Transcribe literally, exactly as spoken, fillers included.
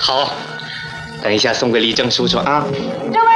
好，等一下送给李正叔叔啊。 这位